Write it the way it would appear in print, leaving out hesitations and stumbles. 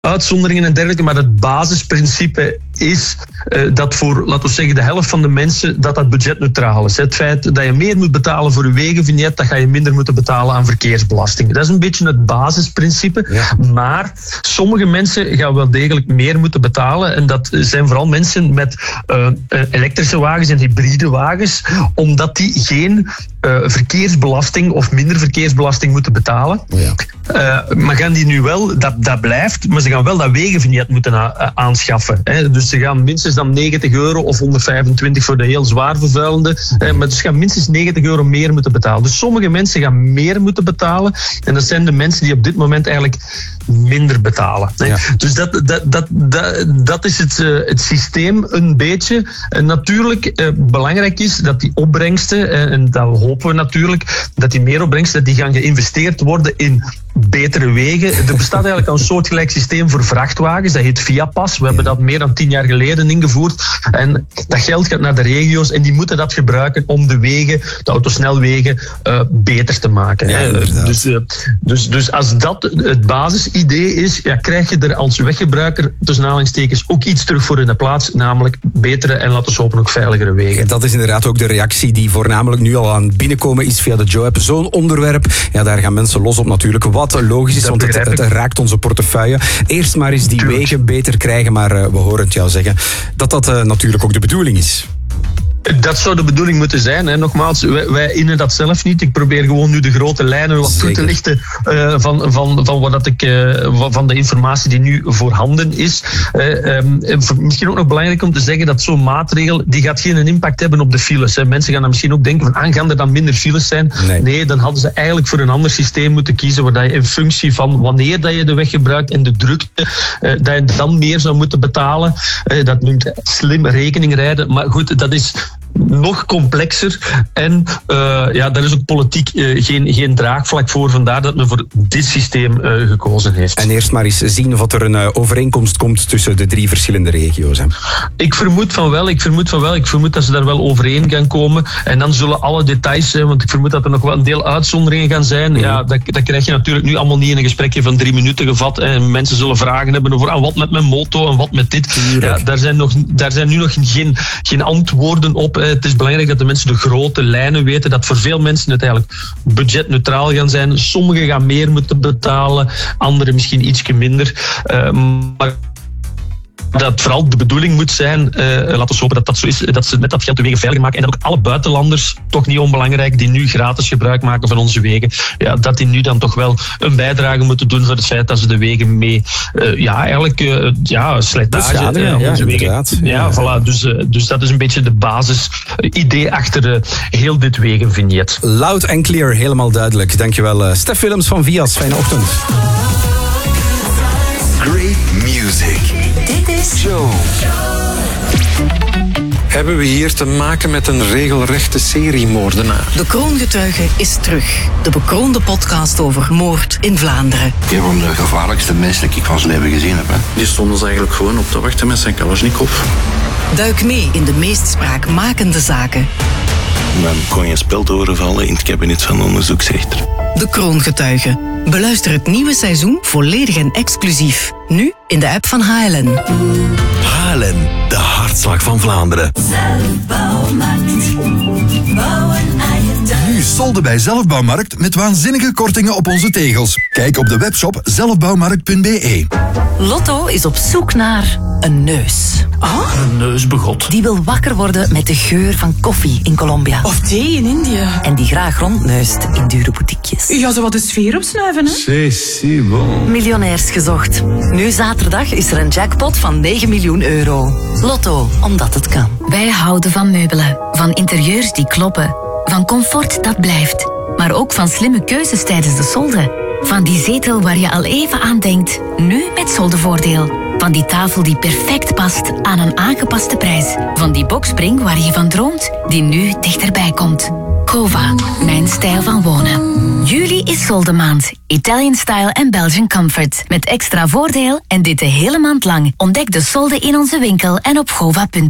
uitzonderingen en dergelijke, maar het basisprincipe is dat voor, laten we zeggen, de helft van de mensen dat budgetneutraal is. Het feit dat je meer moet betalen voor je wegenvignet, dat ga je minder moeten betalen aan verkeersbelastingen. Dat is een beetje het basisprincipe, maar sommige mensen gaan wel degelijk meer moeten betalen en dat zijn vooral mensen met elektrische wagens en hybride wagens, omdat die geen verkeersbelasting of minder verkeersbelasting moeten betalen. Maar gaan die nu wel, dat blijft, maar ze gaan wel dat wegenvignet moeten aanschaffen. Dus ze gaan minstens dan €90 of 125 voor de heel zwaar vervuilende, maar ze gaan minstens €90 meer moeten betalen. Dus sommige mensen gaan meer moeten betalen en dat zijn de mensen die op dit moment eigenlijk minder betalen. Dus dat is het systeem een beetje. En natuurlijk belangrijk is dat die opbrengsten, en dat hopen we natuurlijk, dat die meeropbrengsten die gaan geïnvesteerd worden in betere wegen. Er bestaat eigenlijk een soortgelijk systeem voor vrachtwagens. Dat heet Viapas. We hebben dat meer dan 10 jaar geleden ingevoerd. En dat geld gaat naar de regio's en die moeten dat gebruiken om de wegen, de autosnelwegen, beter te maken. Dus als dat het basisidee is, krijg je er als weggebruiker, tussen aanhalingstekens, ook iets terug voor in de plaats, namelijk betere en laten we hopen ook veiligere wegen. Dat is inderdaad ook de reactie die voornamelijk nu al aan het binnenkomen is via de Joe-app. Zo'n onderwerp, daar gaan mensen los op natuurlijk. Wat logisch is, want het raakt onze portefeuille. Eerst maar eens die wegen beter krijgen, maar we horen het jou zeggen dat natuurlijk ook de bedoeling is. Dat zou de bedoeling moeten zijn. Hè. Nogmaals, wij innen dat zelf niet. Ik probeer gewoon nu de grote lijnen wat toe te lichten van de informatie die nu voorhanden is. Misschien ook nog belangrijk om te zeggen dat zo'n maatregel die gaat geen impact hebben op de files. Hè. Mensen gaan dan misschien ook denken van gaan er dan minder files zijn? Nee, dan hadden ze eigenlijk voor een ander systeem moeten kiezen waar je in functie van wanneer dat je de weg gebruikt en de drukte, dat je dan meer zou moeten betalen. Dat noemt slim rekening rijden. Maar goed, dat is nog complexer en daar is ook politiek geen draagvlak voor. Vandaar dat men voor dit systeem gekozen heeft. En eerst maar eens zien of er een overeenkomst komt tussen de 3 verschillende regio's. Hè? Ik vermoed van wel. Ik vermoed dat ze daar wel overeen gaan komen. En dan zullen alle details zijn, want ik vermoed dat er nog wel een deel uitzonderingen gaan zijn. Ja, dat krijg je natuurlijk nu allemaal niet in een gesprekje van 3 minuten gevat. En mensen zullen vragen hebben over wat met mijn moto en wat met dit. Ja, daar zijn nu nog geen antwoorden op. Het is belangrijk dat de mensen de grote lijnen weten, dat voor veel mensen het eigenlijk budgetneutraal gaan zijn. Sommigen gaan meer moeten betalen, anderen misschien ietsje minder. Maar dat vooral de bedoeling moet zijn, laten we hopen dat dat zo is, dat ze met dat geld de wegen veiliger maken en dat ook alle buitenlanders, toch niet onbelangrijk, die nu gratis gebruik maken van onze wegen, dat die nu dan toch wel een bijdrage moeten doen voor het feit dat ze de wegen mee, slijtage aan onze wegen. Voilà. Dus dat is een beetje de basisidee achter heel dit wegenvignet. Loud en clear, helemaal duidelijk. Dankjewel, Stef Willems van Vias. Fijne ochtend. Great music. Dit is Joe. Hebben we hier te maken met een regelrechte seriemoordenaar? De Kroongetuige is terug. De bekroonde podcast over moord in Vlaanderen. Een van de gevaarlijkste mensen die ik van zijn leven gezien heb. Hè. Die stond ons eigenlijk gewoon op te wachten met zijn Kalashnikov. Duik mee in de meest spraakmakende zaken. Dan kon je een spel doorvallen in het kabinet van de onderzoeksrechter. De Kroongetuige. Beluister het nieuwe seizoen volledig en exclusief. Nu in de app van HLN. HLN, de hartslag van Vlaanderen. Zelfbouwmarkt. Bouwen eigen thuis. Nu solden bij Zelfbouwmarkt met waanzinnige kortingen op onze tegels. Kijk op de webshop zelfbouwmarkt.be. Lotto is op zoek naar een neus. Oh? Een neusbegot. Die wil wakker worden met de geur van koffie in Colombia. Of thee in India. En die graag rondneust in dure boutiquejes. Ja, zo wat de sfeer opsnuiven, hè? C'est bon. Miljonairs gezocht. Nu zaterdag is er een jackpot van 9 miljoen euro. Lotto, omdat het kan. Wij houden van meubelen. Van interieurs die kloppen. Van comfort dat blijft. Maar ook van slimme keuzes tijdens de solde. Van die zetel waar je al even aan denkt. Nu met soldevoordeel. Van die tafel die perfect past aan een aangepaste prijs. Van die boxspring waar je van droomt, die nu dichterbij komt. Cova, mijn stijl van wonen. Juli is soldemaand. Italian Style en Belgian Comfort. Met extra voordeel en dit de hele maand lang. Ontdek de solden in onze winkel en op gova.be.